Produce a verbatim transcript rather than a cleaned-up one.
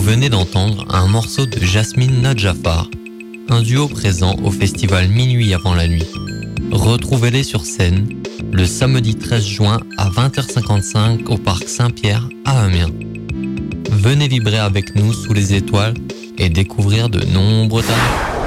venez d'entendre un morceau de Jasmine Nadjafar, un duo présent au festival Minuit avant la nuit. Retrouvez-les sur scène le samedi treize juin à vingt heures cinquante-cinq au parc Saint-Pierre à Amiens. Venez vibrer avec nous sous les étoiles et découvrir de nombreux talents.